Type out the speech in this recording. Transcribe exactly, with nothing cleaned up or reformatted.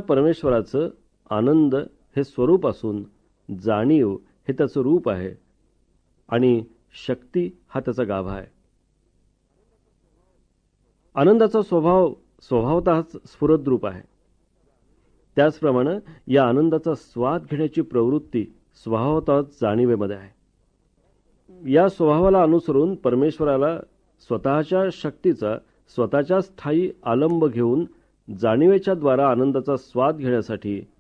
परमेश्वराचं आनंद हे स्वरूप असून जाणीव हे त्याचं रूप आहे आणि शक्ती हा त्याचा गाभा आहे. आनंदाचा स्वभाव स्वभावतःच स्फुरद्रूप आहे. त्याचप्रमाणे या आनंदाचा स्वाद घेण्याची प्रवृत्ती स्वभावतःच जाणीवेमध्ये आहे. या स्वभावाला अनुसरून परमेश्वराला स्वतःच्या शक्तीचा स्वतःच्या स्थायी आलंब घेऊन जाणीवेच्या द्वारा आनंदाचा स्वाद घेण्यासाठी